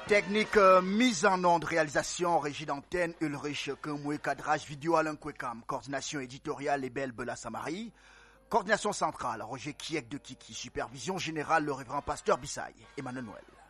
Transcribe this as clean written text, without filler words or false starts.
Technique mise en onde, réalisation, régie d'antenne, Ulrich Kemwe, cadrage vidéo Alain Kwekam, coordination éditoriale Ebel Bela Samari, coordination centrale Roger Kiek de Kiki, supervision générale le révérend pasteur Bissaï, Emmanuel Noël.